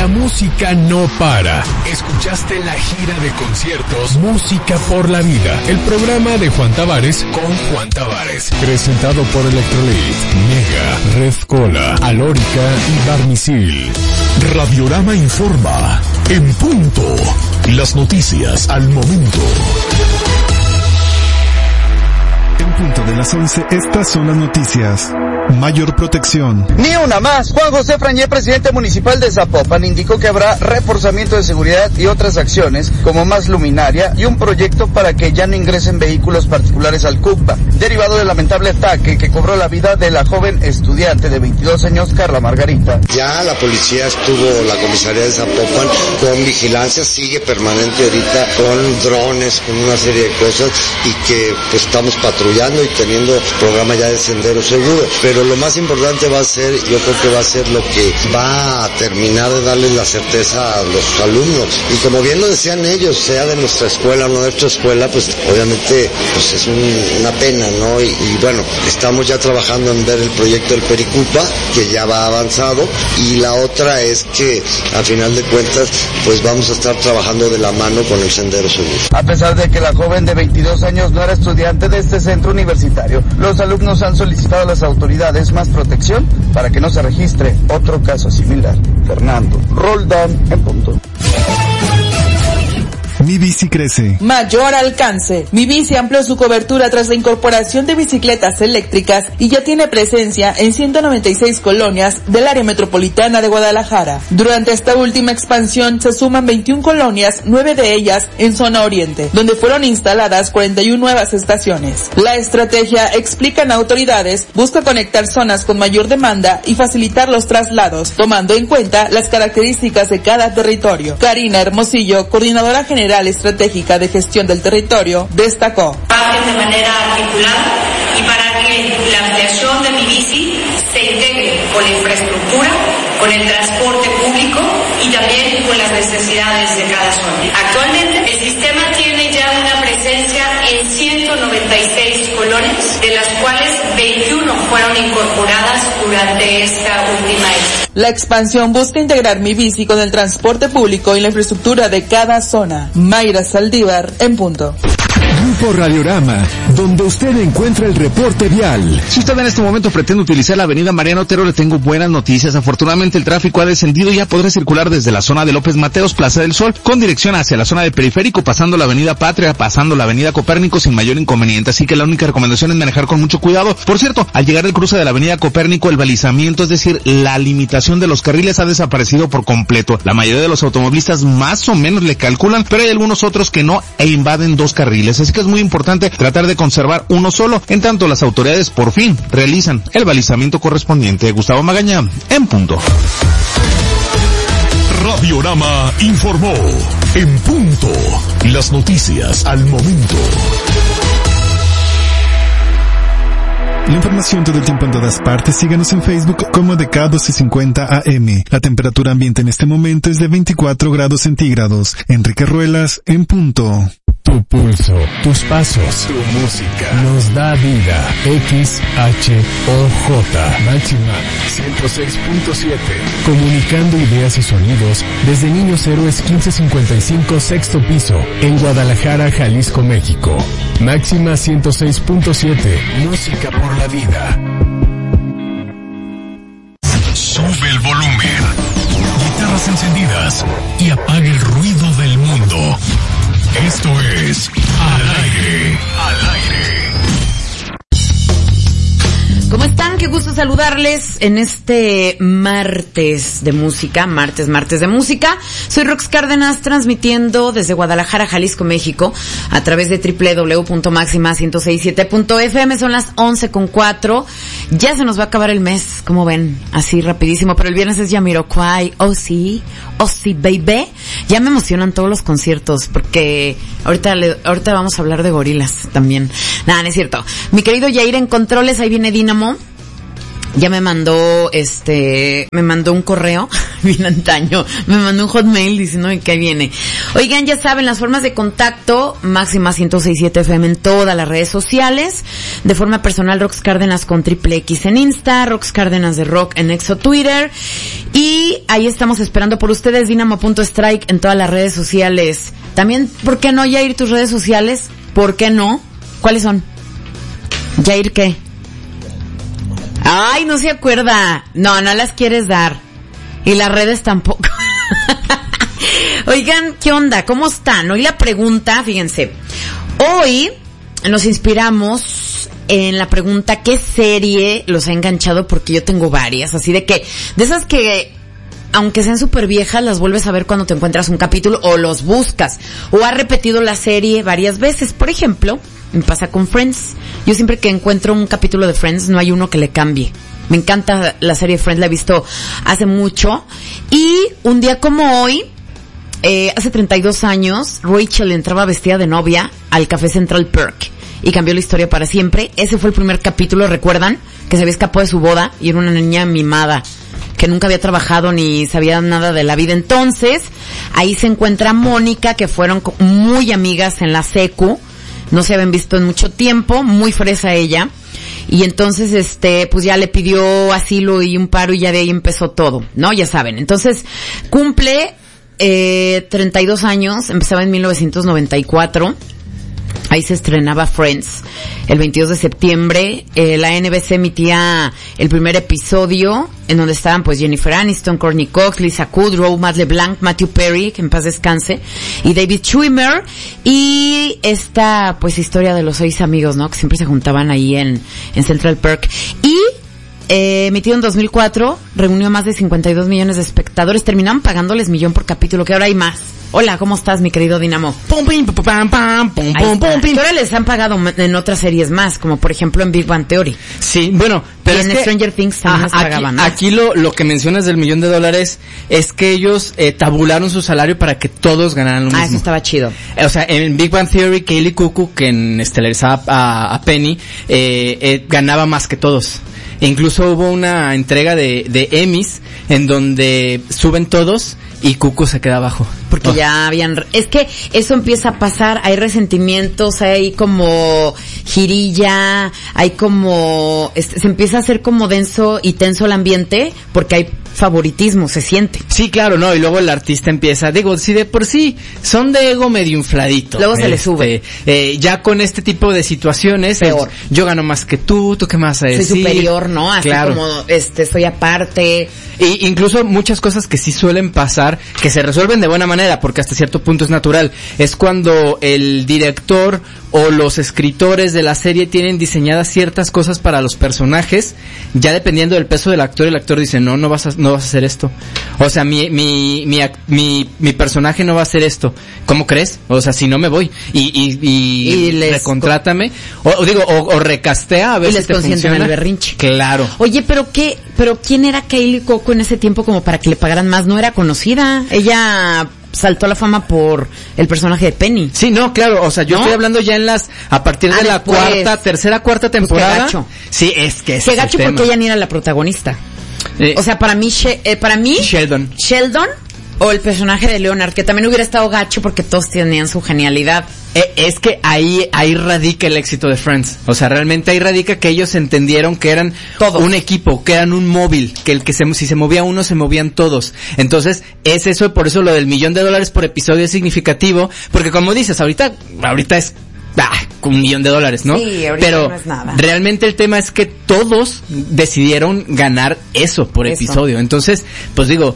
la música no para. Escuchaste la gira de conciertos Música por la Vida, el programa de Juan Tavares con Juan Tavares. Presentado por Electrolit, Mega, Red Cola, Alórica y Barmisil. Radiorama informa. En punto. Las noticias al momento. En punto de las 11, estas son las noticias. Mayor protección. Ni una más. Juan José Frañé, presidente municipal de Zapopan, indicó que habrá reforzamiento de seguridad y otras acciones, como más luminaria y un proyecto para que ya no ingresen vehículos particulares al CUCPA, derivado del lamentable ataque que cobró la vida de la joven estudiante de 22 años, Carla Margarita. Ya la policía estuvo, la comisaría de Zapopan, con vigilancia, sigue permanente ahorita, con drones, con una serie de cosas, y que pues estamos patrullando y teniendo programa ya de sendero seguro. Pero lo más importante va a ser, yo creo que va a ser lo que va a terminar de darles la certeza a los alumnos. Y como bien lo decían ellos, sea de nuestra escuela o no de nuestra escuela, pues obviamente pues es una pena, ¿no? Y bueno, estamos ya trabajando en ver el proyecto del Pericupa, que ya va avanzado, y la otra es que al final de cuentas pues vamos a estar trabajando de la mano con el sendero seguro. A pesar de que la joven de 22 años no era estudiante de este centro universitario, los alumnos han solicitado a las autoridades más protección para que no se registre otro caso similar. Fernando Roldán, en punto. Mi bici crece. Mayor alcance. Mi bici amplió su cobertura tras la incorporación de bicicletas eléctricas y ya tiene presencia en 196 colonias del área metropolitana de Guadalajara. Durante esta última expansión se suman 21 colonias, 9 de ellas en zona oriente, donde fueron instaladas 41 nuevas estaciones. La estrategia, explican autoridades, busca conectar zonas con mayor demanda y facilitar los traslados, tomando en cuenta las características de cada territorio. Karina Hermosillo, coordinadora general estratégica de gestión del territorio, destacó. De manera articulada y para que la ampliación de mi bici se integre con la infraestructura, con el transporte público y también con las necesidades de cada zona. Actualmente el sistema tiene ya una presencia en 196 colonias, de las cuales 21 fueron incorporadas durante esta última época. La expansión busca integrar Mi Bici con el transporte público y la infraestructura de cada zona. Mayra Saldívar, en punto. Grupo Radiorama, donde usted encuentra el reporte vial. Si usted en este momento pretende utilizar la avenida Mariano Otero, le tengo buenas noticias. Afortunadamente el tráfico ha descendido y ya podrá circular desde la zona de López Mateos, Plaza del Sol, con dirección hacia la zona del Periférico, pasando la avenida Patria, pasando la avenida Copérnico sin mayor inconveniente. Así que la única recomendación es manejar con mucho cuidado. Por cierto, al llegar al cruce de la avenida Copérnico, el balizamiento, es decir, la limitación de los carriles ha desaparecido por completo. La mayoría de los automovilistas más o menos le calculan, pero hay algunos otros que no e invaden dos carriles. Así que es muy importante tratar de conservar uno solo, en tanto las autoridades por fin realizan el balizamiento correspondiente. Gustavo Magaña, en punto. Radiorama informó. En punto. Las noticias al momento. La información todo el tiempo en todas partes. Síganos en Facebook como de K1250 AM. La temperatura ambiente en este momento es de 24 grados centígrados. Enrique Ruelas, en punto. Tu pulso, tus pasos, tu música nos da vida. XHOJ Máxima 106.7. Comunicando ideas y sonidos desde Niños Héroes 1555 sexto piso en Guadalajara, Jalisco, México. Máxima 106.7. Música por la vida. Sube el volumen. Guitarras encendidas y apaga el ruido del mundo. Esto es Al Aire. Al Aire. ¿Cómo están? Qué gusto saludarles en este martes de música, martes de música. Soy Rox Cárdenas, transmitiendo desde Guadalajara, Jalisco, México, a través de www.maxima1067.fm. Son las 11:04. Ya se nos va a acabar el mes, como ven, así rapidísimo, pero el viernes es Jamiroquai. Oh sí, baby. Ya me emocionan todos los conciertos, porque ahorita vamos a hablar de gorilas también. Nada, no es cierto. Mi querido Yair en controles, ahí viene Dinamo. Ya me mandó un correo, bien antaño, me mandó un hotmail diciéndome que ahí viene. Oigan, ya saben, las formas de contacto, Máxima 106.7 FM en todas las redes sociales. De forma personal, Rox Cárdenas con triple X en Insta, Rox Cárdenas de Rock en Exo Twitter. Y Y ahí estamos esperando por ustedes, Dinamo.strike en todas las redes sociales. También, ¿por qué no, Yair, tus redes sociales? ¿Por qué no? ¿Cuáles son? Yair, ¿qué? Ay, no se acuerda. No las quieres dar. Y las redes tampoco. Oigan, ¿qué onda? ¿Cómo están? Hoy la pregunta, fíjense. Hoy nos inspiramos en la pregunta ¿qué serie los ha enganchado? Porque yo tengo varias, así de esas que aunque sean súper viejas, las vuelves a ver cuando te encuentras un capítulo o los buscas, o has repetido la serie varias veces. Por ejemplo, me pasa con Friends. Yo siempre que encuentro un capítulo de Friends, no hay uno que le cambie. Me encanta la serie Friends, la he visto hace mucho. Y un día como hoy, hace 32 años, Rachel entraba vestida de novia al Café Central Perk y cambió la historia para siempre. Ese fue el primer capítulo, ¿recuerdan? Que se había escapado de su boda y era una niña mimada que nunca había trabajado ni sabía nada de la vida. Entonces, ahí se encuentra Mónica, que fueron muy amigas en la secu, no se habían visto en mucho tiempo, muy fresa ella, y entonces pues ya le pidió asilo y un paro y ya de ahí empezó todo, ¿no? Ya saben. Entonces, cumple 32 años, empezaba en 1994. Ahí se estrenaba Friends el 22 de septiembre. La NBC emitía el primer episodio en donde estaban pues Jennifer Aniston, Courtney Cox, Lisa Kudrow, Matt LeBlanc, Matthew Perry, que en paz descanse, y David Schwimmer. Y esta pues historia de los 6 amigos, ¿no? Que siempre se juntaban ahí en Central Perk. Y emitido en 2004, reunió más de 52 millones de espectadores. Terminaban pagándoles $1 por capítulo, que ahora hay más. Hola, ¿cómo estás, mi querido Dinamo? Que ahora les han pagado en otras series más, como por ejemplo en Big Bang Theory. Sí, bueno, pero y en Stranger Things también les pagaban más. Aquí lo que mencionas del $1,000,000 es que ellos tabularon su salario para que todos ganaran lo mismo. Eso estaba chido. O sea, en Big Bang Theory, Kaylee Cuoco, que estelarizaba a Penny, ganaba más que todos. E incluso hubo una entrega de Emmys en donde suben todos y Cuoco se queda abajo. Porque ya habían... Es que eso empieza a pasar, hay resentimientos, hay como jirilla, hay como... se empieza a hacer como denso y tenso el ambiente porque hay favoritismo, se siente. Sí, claro, ¿no? Y luego el artista empieza, si de por sí son de ego medio infladito. Luego se le sube. Ya con este tipo de situaciones, peor. Yo gano más que tú qué más vas a decir. Soy superior, ¿no? Así claro. Como, soy aparte. Y incluso muchas cosas que sí suelen pasar, que se resuelven de buena manera, porque hasta cierto punto es natural, es cuando el director o los escritores de la serie tienen diseñadas ciertas cosas para los personajes, ya dependiendo del peso del actor, el actor dice, no vas a hacer esto. O sea, mi personaje no va a hacer esto. ¿Cómo crees? O sea, si no me voy. Y recontrátame. O recastea a ver si te funciona. El berrinche. Claro. Oye, pero ¿quién era Kaylee Cuoco en ese tiempo como para que le pagaran más? No era conocida. Ella saltó a la fama por el personaje de Penny. Sí, no, claro, o sea, yo estoy hablando ya a partir de la tercera, cuarta temporada. Pues qué gacho. Sí, es que qué gacho porque ella ni era la protagonista. O sea, para mí Sheldon o el personaje de Leonard, que también hubiera estado gacho porque todos tenían su genialidad. Es que ahí radica el éxito de Friends. O sea, realmente ahí radica que ellos entendieron que eran todos un equipo, que eran un móvil, que si se movía uno, se movían todos. Entonces, es eso, por eso lo del $1,000,000 por episodio es significativo, porque como dices, ahorita es $1 millón, ¿no? Sí, pero no es nada. Realmente el tema es que todos decidieron ganar eso por episodio. Entonces, pues digo,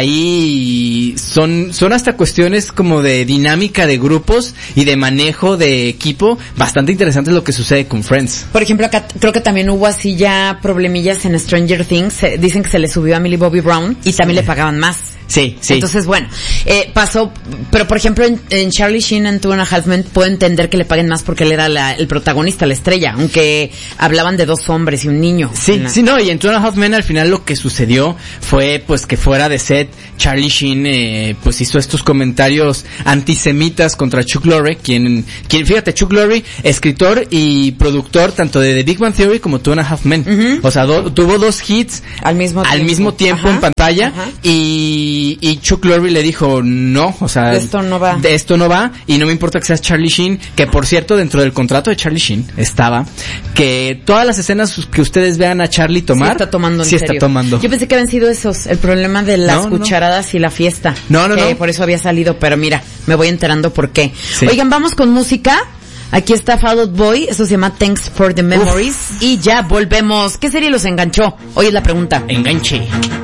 ahí son hasta cuestiones como de dinámica de grupos y de manejo de equipo bastante interesantes lo que sucede con Friends. Por ejemplo, acá creo que también hubo así ya problemillas en Stranger Things. Dicen que se le subió a Millie Bobby Brown y también le pagaban más. Sí. Entonces, bueno, pasó, pero por ejemplo en Charlie Sheen en Two and a Half Men puedo entender que le paguen más porque él era el protagonista, la estrella, aunque hablaban de 2 hombres y un niño. Sí, y en Two and a Half Men al final lo que sucedió fue pues que fuera de set Charlie Sheen pues hizo estos comentarios antisemitas contra Chuck Lorre, quien fíjate, Chuck Lorre, escritor y productor tanto de The Big Bang Theory como Two and a Half Men. O sea, tuvo 2 hits al mismo tiempo en pantalla. Y Y Chuck Lorre le dijo, no, o sea, de esto no va, y no me importa que seas Charlie Sheen, que por cierto, dentro del contrato de Charlie Sheen estaba que todas las escenas que ustedes vean a Charlie tomar, sí está tomando en serio. Está tomando. Yo pensé que habían sido esos, el problema de las cucharadas y la fiesta. No. Por eso había salido, pero mira, me voy enterando por qué. Sí. Oigan, vamos con música. Aquí está Fall Out Boy, eso se llama Thanks for the Memories. Y ya volvemos. ¿Qué serie los enganchó? Hoy es la pregunta. Enganche.